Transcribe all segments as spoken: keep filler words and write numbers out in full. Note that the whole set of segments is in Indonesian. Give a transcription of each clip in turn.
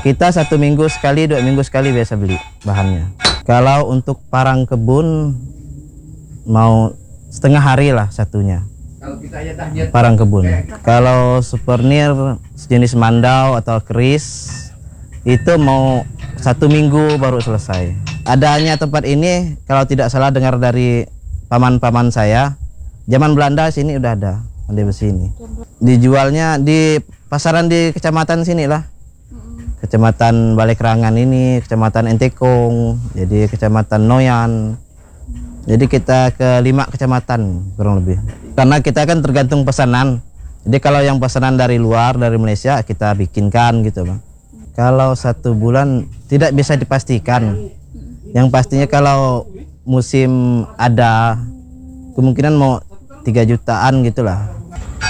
Kita satu minggu sekali, dua minggu sekali biasa beli bahannya. Kalau untuk parang kebun mau setengah hari lah satunya. Parang kebun. Kalau souvenir sejenis mandau atau keris itu mau satu minggu baru selesai. Adanya tempat ini kalau tidak salah dengar dari paman-paman saya, zaman Belanda sini udah ada pandai besi ini. Dijualnya di pasaran di kecamatan sini lah. Kecamatan Balekrangan ini, Kecamatan Entekong, jadi Kecamatan Noyan. Jadi kita ke lima kecamatan kurang lebih. Karena kita kan tergantung pesanan. Jadi kalau yang pesanan dari luar, dari Malaysia kita bikinkan gitu bang. Kalau satu bulan tidak bisa dipastikan. Yang pastinya kalau musim ada kemungkinan mau tiga jutaan gitulah.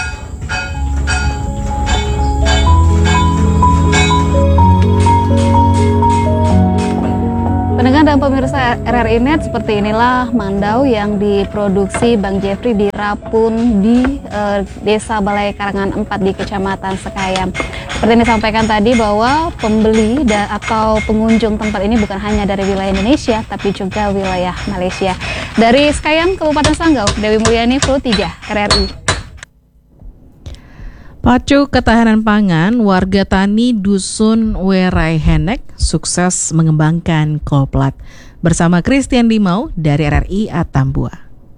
Pendengar dan pemirsa R R I Net, seperti inilah mandau yang diproduksi Bang Jeffrey di Rapun di eh, Desa Balai Karangan empat di Kecamatan Sekayam. Seperti yang disampaikan tadi bahwa pembeli da, atau pengunjung tempat ini bukan hanya dari wilayah Indonesia tapi juga wilayah Malaysia. Dari Sekayam, Kabupaten Sanggau, Dewi Mulyani, Pro tiga R R I. Pacu ketahanan pangan, warga tani Dusun Werai Henek sukses mengembangkan kolplat. Bersama Christian Limau dari R R I Atambua.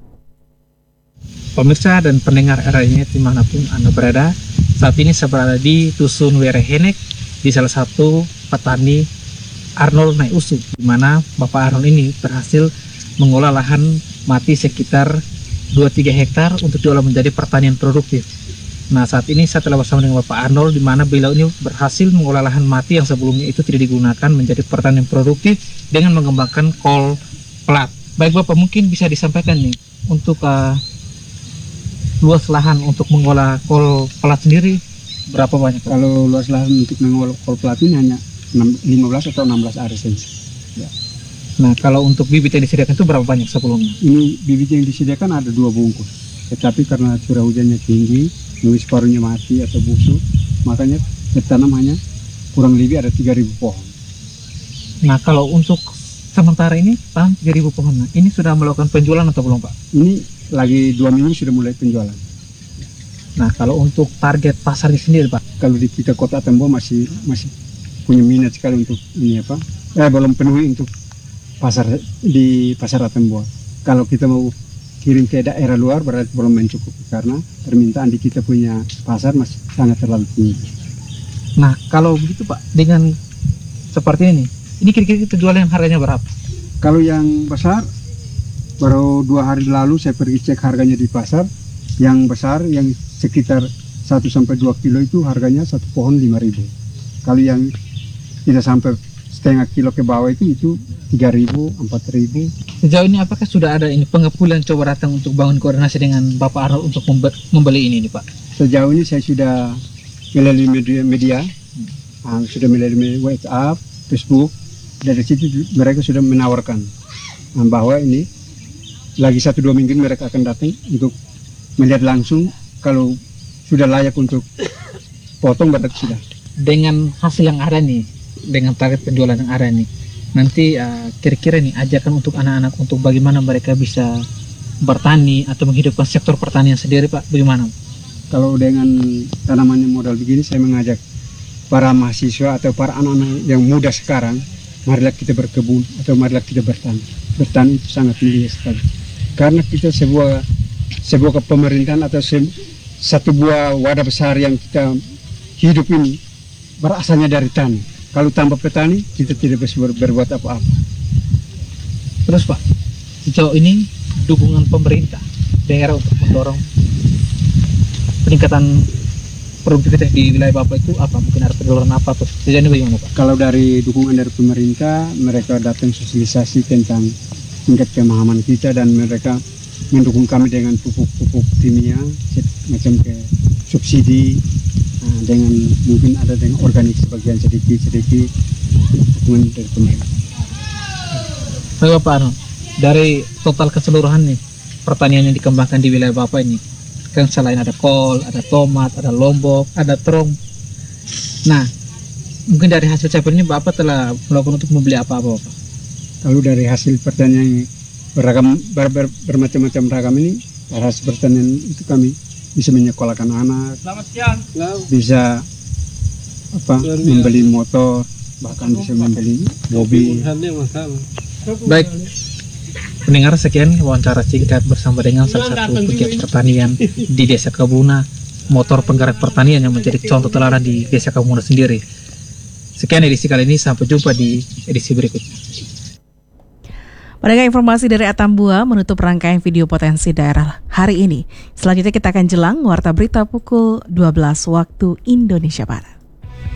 Pemirsa dan pendengar R R I dimanapun Anda berada, saat ini saya berada di Dusun Werai Henek, di salah satu petani Arnold Naiusu, di mana Bapak Arnold ini berhasil mengolah lahan mati sekitar dua tiga hektar untuk diolah menjadi pertanian produktif. Nah, saat ini saya telah bersama dengan Bapak Arnold, di mana beliau ini berhasil mengolah lahan mati yang sebelumnya itu tidak digunakan menjadi pertanian produktif dengan mengembangkan kol plat. Baik Bapak, mungkin bisa disampaikan nih untuk uh, luas lahan untuk mengolah kol plat sendiri berapa banyak? Kalau luas lahan untuk mengolah kol plat ini hanya lima belas atau enam belas are saja. Ya. Nah, kalau untuk bibit yang disediakan itu berapa banyak sebelumnya? Ini bibit yang disediakan ada dua bungkus, tetapi karena curah hujannya tinggi, nunggu separuhnya mati atau busuk, makanya bertanam hanya kurang lebih ada tiga ribu pohon. Nah, kalau untuk sementara ini tanam tiga ribu pohon, nah, ini sudah melakukan penjualan atau belum Pak? Ini lagi dua minggu sudah mulai penjualan. Nah, kalau untuk target pasarnya sendiri Pak? Kalau di kita kota Atambua masih masih punya minat sekali untuk ini apa? Eh, belum penuhi untuk pasar di pasar Atambua. Kalau kita mau kirim ke daerah luar berarti belum mencukupi karena permintaan di kita punya pasar masih sangat terlalu tinggi. Nah, kalau begitu Pak, dengan seperti ini, ini kira-kira kita jual yang harganya berapa? Kalau yang besar, baru dua hari lalu saya pergi cek harganya di pasar. Yang besar, yang sekitar satu sampai dua kilo itu harganya satu pohon lima ribu. Kalau yang tidak sampai setengah kilo ke bawah itu itu tiga ribu, empat ribu. Sejauh ini apakah sudah ada ini pengepul yang coba datang untuk bangun koordinasi dengan Bapak Arnold untuk membeli ini nih Pak? Sejauh ini saya sudah melalui media, media uh, sudah melalui WhatsApp, Facebook. Dari situ mereka sudah menawarkan uh, bahwa ini lagi satu dua minggu mereka akan datang untuk melihat langsung kalau sudah layak untuk potong berarti sudah. Dengan hasil yang ada nih, dengan target penjualan yang ada nih, nanti uh, kira-kira nih ajakan untuk anak-anak untuk bagaimana mereka bisa bertani atau menghidupkan sektor pertanian sendiri Pak, bagaimana? Kalau dengan tanaman yang modal begini, saya mengajak para mahasiswa atau para anak-anak yang muda sekarang, marilah kita berkebun atau marilah kita bertani. Bertani itu sangat mulia sekali, karena kita sebuah sebuah kepemerintahan atau se, satu buah wadah besar yang kita hidup ini berasalnya dari tani. Kalau tanpa petani, kita tidak bisa ber, berbuat apa-apa. Terus Pak, sejauh ini dukungan pemerintah daerah untuk mendorong peningkatan produktivitas di wilayah Bapak itu apa? Mungkin ada penjualan apa tuh? Sejauh ini bagaimana Pak? Kalau dari dukungan dari pemerintah, mereka datang sosialisasi tentang tingkat pemahaman kita dan mereka mendukung kami dengan pupuk-pupuk kimia, macam ke subsidi. Nah, dengan mungkin ada dengan organik sebagian sedikit-sedikit dukungan dari pemerintah. Baik Bapak Arnold, dari total keseluruhan nih pertanian yang dikembangkan di wilayah Bapak ini, kan selain ada kol, ada tomat, ada lombok, ada terong. Nah, Mungkin dari hasil capaian ini Bapak telah melakukan untuk membeli apa-apa Bapak? Kalau dari hasil pertanian yang beragam ber, ber, bermacam-macam ragam ini, dari hasil pertanian itu kami bisa menyekolahkan anak, bisa apa membeli motor, bahkan bisa membeli mobil. Baik, pendengar, sekian wawancara singkat bersama dengan salah satu pegiat pertanian di Desa Kabuna, motor penggerak pertanian yang menjadi contoh teladan di Desa Kabuna sendiri. Sekian edisi kali ini, sampai jumpa di edisi berikutnya. Pendengar, informasi dari Atambua menutup rangkaian video potensi daerah hari ini. Selanjutnya kita akan jelang warta berita pukul dua belas waktu Indonesia Barat.